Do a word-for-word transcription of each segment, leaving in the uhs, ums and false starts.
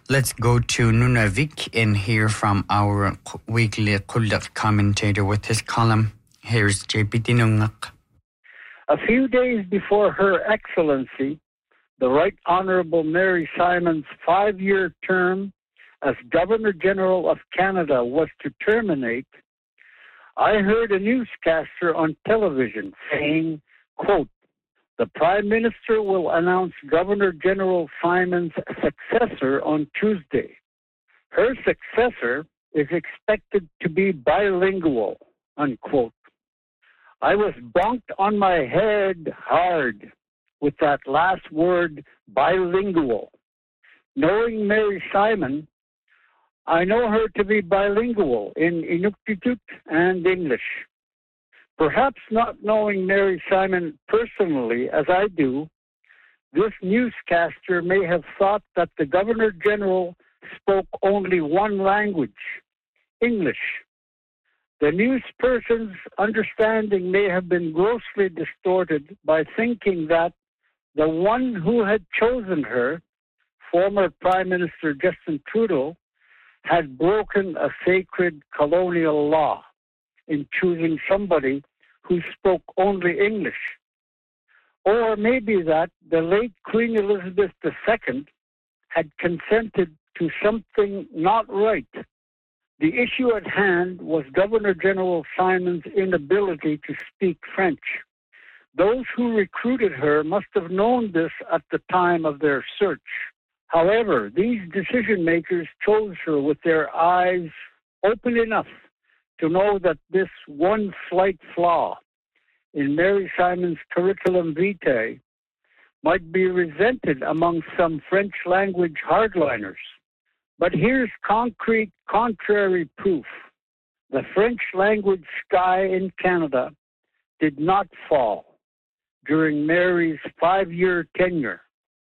Let's go to Nunavik and hear from our weekly Kuldak commentator with his column. Here's J P Tinungak. A few days before Her Excellency, the Right Honorable Mary Simon's five-year term as Governor-General of Canada was to terminate, I heard a newscaster on television saying, quote, "The Prime Minister will announce Governor-General Simon's successor on Tuesday. Her successor is expected to be bilingual," unquote. I was bonked on my head hard with that last word, bilingual. Knowing Mary Simon, I know her to be bilingual in Inuktitut and English. Perhaps not knowing Mary Simon personally as I do, this newscaster may have thought that the Governor-General spoke only one language, English. The newsperson's understanding may have been grossly distorted by thinking that the one who had chosen her, former Prime Minister Justin Trudeau, had broken a sacred colonial law in choosing somebody who spoke only English. Or maybe that the late Queen Elizabeth the Second had consented to something not right. The issue at hand was Governor-General Simon's inability to speak French. Those who recruited her must have known this at the time of their search. However, these decision makers chose her with their eyes open enough to know that this one slight flaw in Mary Simon's curriculum vitae might be resented among some French language hardliners. But here's concrete contrary proof. The French language sky in Canada did not fall during Mary's five-year tenure.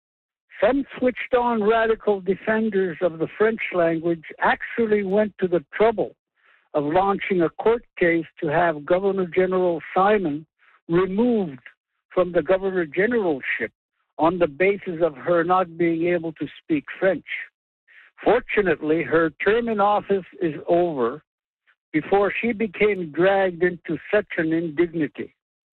Some switched-on radical defenders of the French language actually went to the trouble of launching a court case to have Governor-General Simon removed from the Governor-Generalship on the basis of her not being able to speak French. Fortunately, her term in office is over before she became dragged into such an indignity.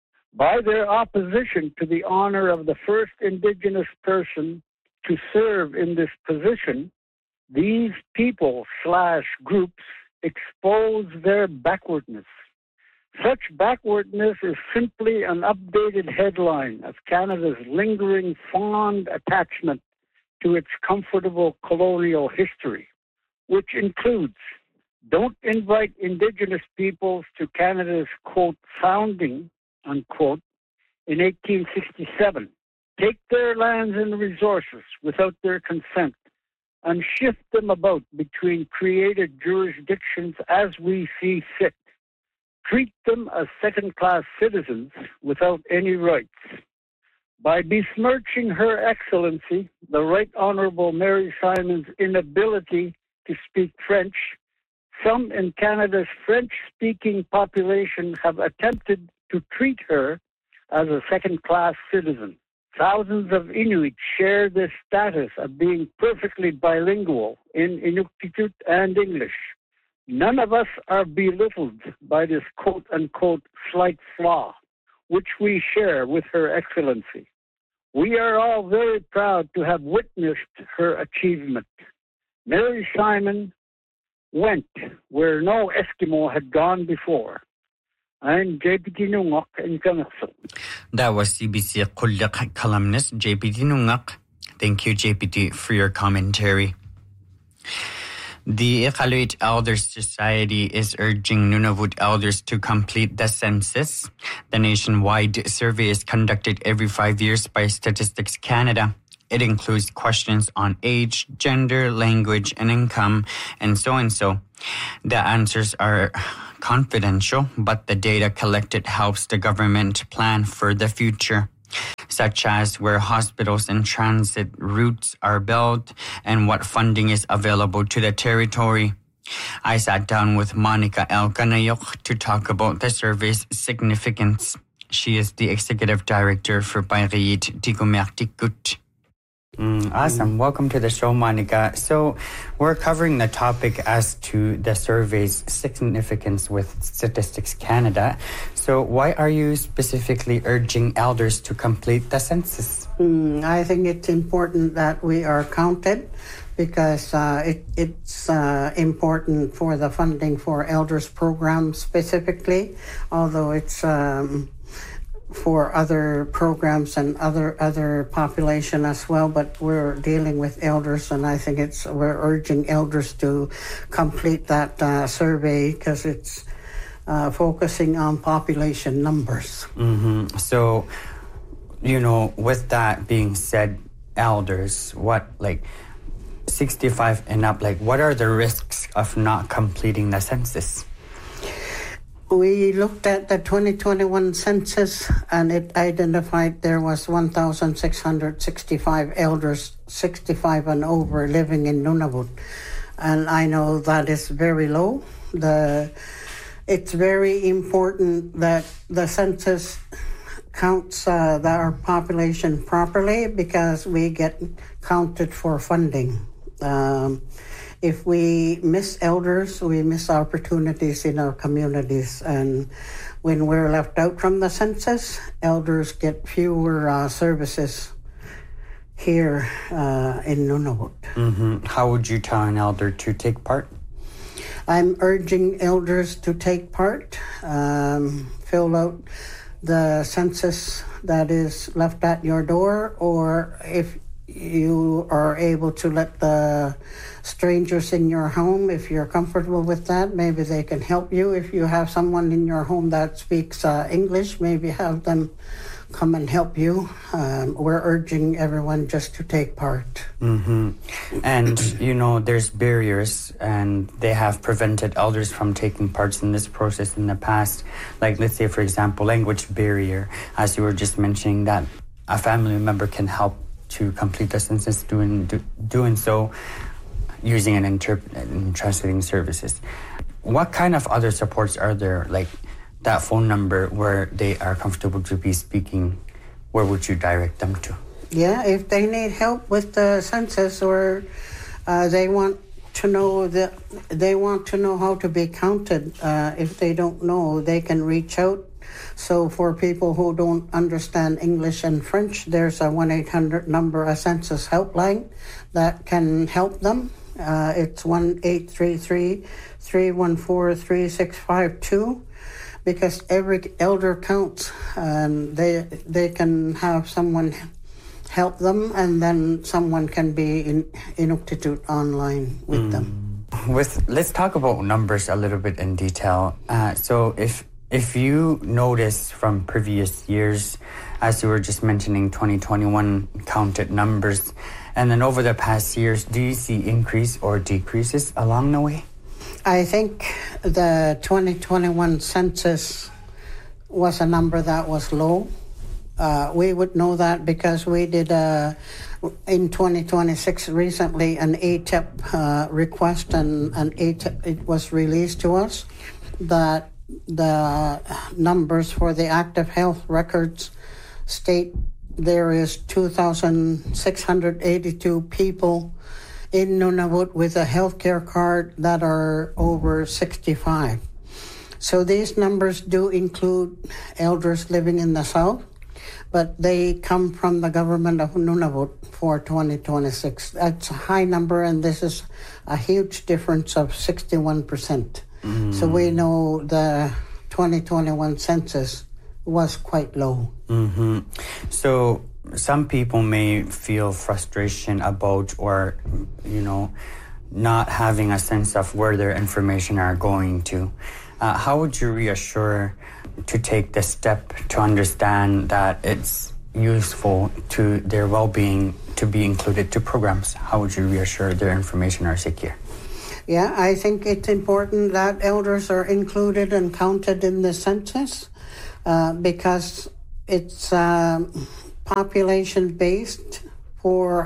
By their opposition to the honor of the first Indigenous person to serve in this position, these people slash groups expose their backwardness. Such backwardness is simply an updated headline of Canada's lingering fond attachment to its comfortable colonial history, which includes, don't invite Indigenous peoples to Canada's, quote, founding, unquote, in eighteen sixty-seven. Take their lands and resources without their consent and shift them about between created jurisdictions as we see fit. Treat them as second-class citizens without any rights. By besmirching Her Excellency, the Right Honorable Mary Simon's inability to speak French, some in Canada's French-speaking population have attempted to treat her as a second-class citizen. Thousands of Inuit share this status of being perfectly bilingual in Inuktitut and English. None of us are belittled by this quote-unquote slight flaw, which we share with Her Excellency. We are all very proud to have witnessed her achievement. Mary Simon went where no Eskimo had gone before. I'm J P T Nungak in Kanakso. That was C B C Kuldak columnist J P T Nungak. Thank you, J P T, for your commentary. The Iqaluit Elders Society is urging Nunavut elders to complete the census. The nationwide survey is conducted every five years by Statistics Canada. It includes questions on age, gender, language, and income, and so and so. The answers are confidential, but the data collected helps the government plan for the future, such as where hospitals and transit routes are built and what funding is available to the territory. I sat down with Monica Elkanayok to talk about the survey's significance. She is the executive director for Bayriyit Tikumertikut. Mm, awesome. Mm. Welcome to the show, Monica. So we're covering the topic as to the survey's significance with Statistics Canada. So why are you specifically urging elders to complete the census? Mm, I think it's important that we are counted because uh, it, it's uh, important for the funding for elders programs specifically, although it's um, for other programs and other other population as well, but we're dealing with elders, and I think it's we're urging elders to complete that uh, survey because it's uh, focusing on population numbers. Mm-hmm. So, you know, with that being said, elders, what like sixty-five and up, like what are the risks of not completing the census? We looked at the twenty twenty-one census, and it identified there was one thousand six hundred sixty-five elders sixty-five and over living in Nunavut. And I know that is very low. The It's very important that the census counts uh, our population properly because we get counted for funding. Um, If we miss elders, we miss opportunities in our communities. And when we're left out from the census, elders get fewer uh, services here uh, in Nunavut. Mm-hmm. How would you tell an elder to take part? I'm urging elders to take part, um, fill out the census that is left at your door, or if you are able to let the strangers in your home, if you're comfortable with that, maybe they can help you. If you have someone in your home that speaks uh, English, maybe have them come and help you. Um, we're urging everyone just to take part. Mm-hmm. And, you know, there's barriers, and they have prevented elders from taking part in this process in the past. Like, let's say, for example, language barrier, as you were just mentioning, that a family member can help to complete the census, doing do, doing so using an interpret and translating services. What kind of other supports are there, like that phone number where they are comfortable to be speaking? Where would you direct them to? Yeah, if they need help with the census, or uh, they want to know that they want to know how to be counted, uh, if they don't know, they can reach out. So for people who don't understand English and French, there's a one eight hundred number, a census helpline that can help them. Uh, it's one eight three three, three one four, three six five two, because every elder counts, and they they can have someone help them, and then someone can be in Inuktitut online with mm. them. With let's talk about numbers a little bit in detail. Uh, so if If you notice from previous years, as you were just mentioning, twenty twenty-one counted numbers, and then over the past years, do you see increase or decreases along the way? I think the twenty twenty-one census was a number that was low. Uh, we would know that because we did a, in twenty twenty-six recently an A T E P uh, request, and an A T E P, it was released to us that the numbers for the active health records state there is two thousand six hundred eighty-two people in Nunavut with a healthcare card that are over sixty-five. So these numbers do include elders living in the south, but they come from the government of Nunavut for twenty twenty-six. That's a high number, and this is a huge difference of sixty-one percent. Mm. So we know the twenty twenty-one census was quite low. Mm-hmm. So some people may feel frustration about, or, you know, not having a sense of where their information are going to. Uh, how would you reassure to take the step to understand that it's useful to their well-being to be included to programs? How would you reassure their information are secure? Yeah, I think it's important that elders are included and counted in the census uh, because it's um, population-based for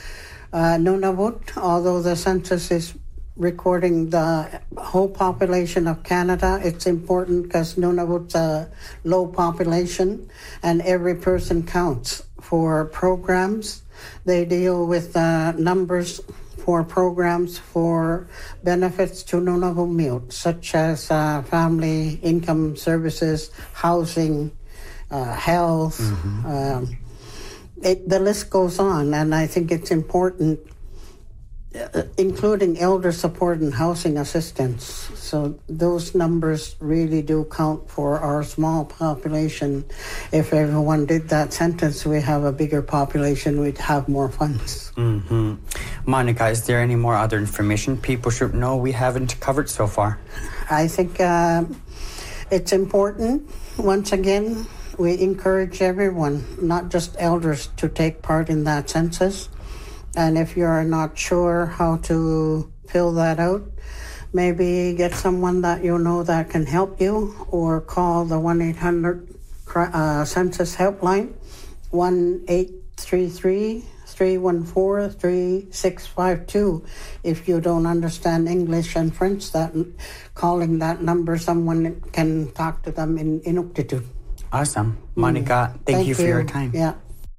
uh, Nunavut, although the census is recording the whole population of Canada. It's important because Nunavut's a low population, and every person counts for programs They deal with uh, numbers for programs for benefits to Nunavut mute, such as uh, family income services, housing, uh, health. Mm-hmm. Um, it, the list goes on, and I think it's important, uh, including elder support and housing assistance. So those numbers really do count for our small population. If everyone did that sentence, we have a bigger population, we'd have more funds. Mm-hmm. Monica, is there any more other information people should know we haven't covered so far? I think uh, it's important. Once again, we encourage everyone, not just elders, to take part in that census. And if you're not sure how to fill that out, maybe get someone that you know that can help you, or call the one eight hundred uh, Census Helpline, one eight three three, three one four, three six five two. If you don't understand English and French, that calling that number, someone can talk to them in Inuktitut. Awesome. Monica, mm. thank, thank you for you. your time. Yeah.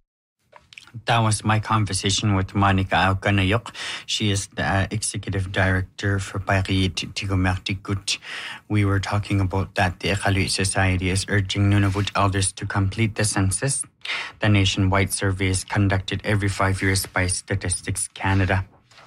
That was my conversation with Monica Aukanayok. She is the uh, Executive Director for Pairit Tigumertikut. We were talking about that the Iqaluit Society is urging Nunavut elders to complete the census. The nationwide survey is conducted every five years by Statistics Canada.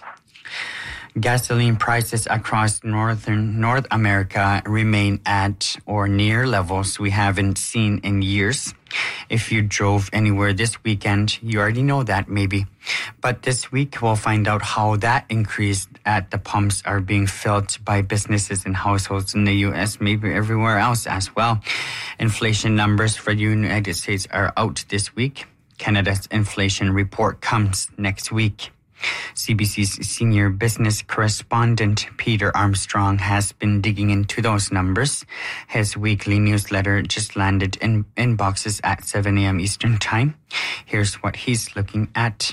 Gasoline prices across northern North America remain at or near levels we haven't seen in years. If you drove anywhere this weekend, you already know that maybe. But this week, we'll find out how that increase at the pumps are being felt by businesses and households in the U S, maybe everywhere else as well. Inflation numbers for the United States are out this week. Canada's inflation report comes next week. C B C's senior business correspondent Peter Armstrong has been digging into those numbers. His weekly newsletter just landed in inboxes at seven a.m. Eastern Time. Here's what he's looking at.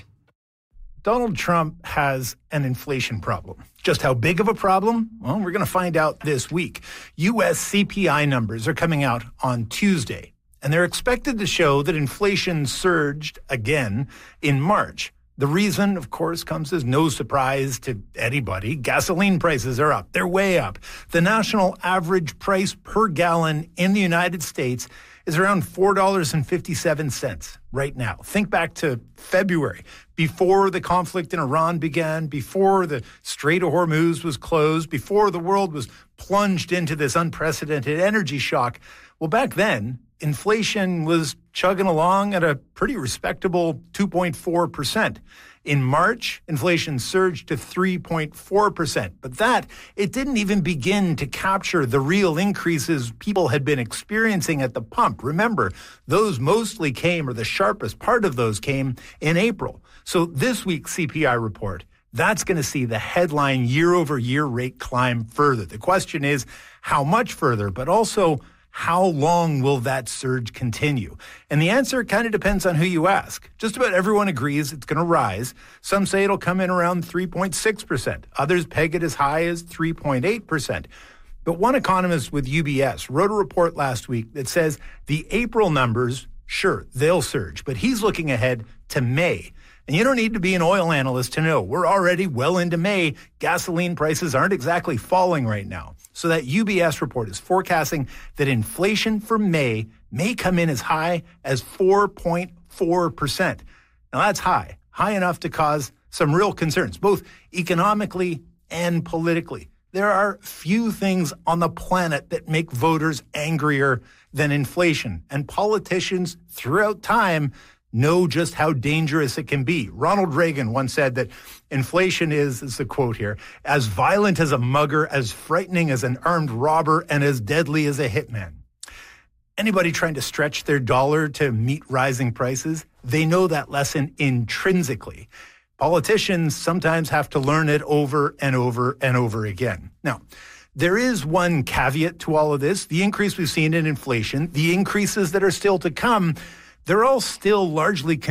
Donald Trump has an inflation problem. Just how big of a problem? Well, we're going to find out this week. U S C P I numbers are coming out on Tuesday, and they're expected to show that inflation surged again in March. The reason, of course, comes as no surprise to anybody. Gasoline prices are up. They're way up. The national average price per gallon in the United States is around four dollars and fifty-seven cents right now. Think back to February, before the conflict in Iran began, before the Strait of Hormuz was closed, before the world was plunged into this unprecedented energy shock. Well, back then, inflation was chugging along at a pretty respectable two point four percent. In March, inflation surged to three point four percent. But that, it didn't even begin to capture the real increases people had been experiencing at the pump. Remember, those mostly came, or the sharpest part of those came, in April. So this week's C P I report, that's going to see the headline year-over-year rate climb further. The question is, how much further, but also, how long will that surge continue? And the answer kind of depends on who you ask. Just about everyone agrees it's going to rise. Some say it'll come in around three point six percent. Others peg it as high as three point eight percent. But one economist with U B S wrote a report last week that says the April numbers, sure, they'll surge, but he's looking ahead to May. And you don't need to be an oil analyst to know we're already well into May. Gasoline prices aren't exactly falling right now. So that U B S report is forecasting that inflation for May may come in as high as four point four percent. Now that's high, high enough to cause some real concerns, both economically and politically. There are few things on the planet that make voters angrier than inflation, and politicians throughout time know just how dangerous it can be. Ronald Reagan once said that inflation is, is the quote here, as violent as a mugger, as frightening as an armed robber, and as deadly as a hitman. Anybody trying to stretch their dollar to meet rising prices, they know that lesson intrinsically. Politicians sometimes have to learn it over and over and over again. Now, there is one caveat to all of this. The increase we've seen in inflation, the increases that are still to come, they're all still largely